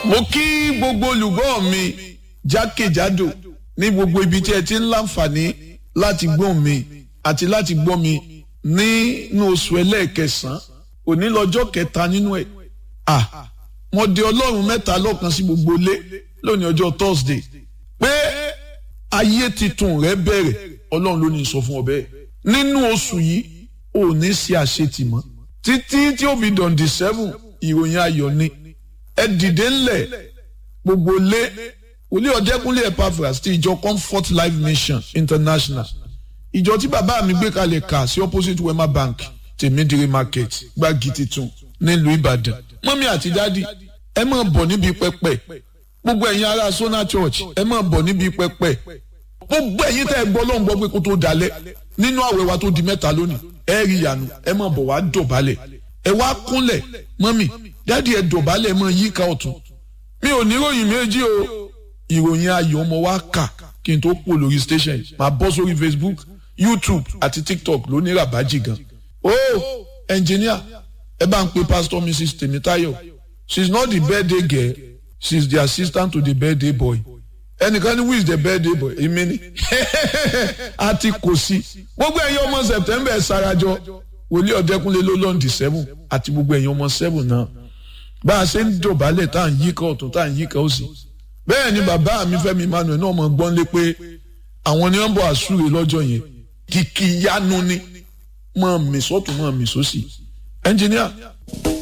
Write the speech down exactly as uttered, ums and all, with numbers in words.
mo kí gbogbo olùgbọ́ mi jákèjádò ní gbogbo ibi tí ẹ ti ń láǹfààní láti gbọ́ mi àti láti gbọ́ mi nínú oṣù ẹlẹ́ẹ̀kẹsàn-án òní lọ́jọ́ kẹta nínú ẹ̀. ah mo de ọlọ́run mẹ́ta lọ́kan sí gbogbo ilé lónìí ọjọ́ Thursday pé ayé titun rẹ bẹ̀rẹ̀ ọlọ́run ló ní sọ fún ọ bẹ́ẹ̀ nínú oṣù yìí ò ní ṣe àṣetì mọ́ títí tí ó fi dọ̀ǹdì seven ìròyìn ayọ̀ ni ẹ dìde ńlẹ̀ gbogbo lé wòlíì ọ̀dẹ́kúnlé Epaphras ti ìjọ Comfort Life Mission International ìjọ tí bàbá mi gbé kalẹ̀ kà sí opposite Wema Bank tèmídìrí market gbági titun nílùú Ìbàdàn mọ́mí àti dádì ẹ máa bọ̀ níbi pẹpẹ gbogbo ẹ̀yin ará Sona Church ẹ máa bọ̀ níbi pẹpẹ gbogbo ẹ̀yin tẹ́ ẹ gbọ́ lọ́n gbọ́ pé kó tó dalẹ̀ nínú àwẹ̀ wa tó di mẹ́ta lónìí ẹ rí ìyanu ẹ máa bọ̀ wá dọ̀bálẹ̀ ẹ wá kúnlẹ̀ mọ́mí dádì ẹ dọ̀bálẹ̀ ẹ máa yíká ọ̀tún mi ò ní ìròyìn méjì o ìròyìn ayọ̀ ọmọ wa kà kí n tó pò lórí station máa bọ́ sórí Facebook YouTube àti TikTok lóní ràbájì gan o engineer ẹ bá ń pe pastor Missus Temitayo she is not the birthday girl she is the assistant to the birthday boy ẹnìkan ní who is the birthday boy èmi ni àti kò sí gbogbo ẹ̀yin ọmọ September ẹ̀ sarajọ wòlíì ọ̀dẹ́kúnlé ló lọ́ndì seven àti gbogbo ẹ̀yin ọmọ seven náà bá a ṣe ń dọ̀bálẹ̀ tá à ń yíká ọ̀tún tá à ń yíká òsì bẹ́ẹ̀ ni bàbá mi Fẹ́mi Emmanuel náà mọ̀ gbọ́n lé pé àwọn ni wọ́n bọ̀ àsúre lọ́jọ́ yẹn kìkì yanu ni mọ̀ mí sọ́tún mọ̀ mí sósì ẹnjìníà.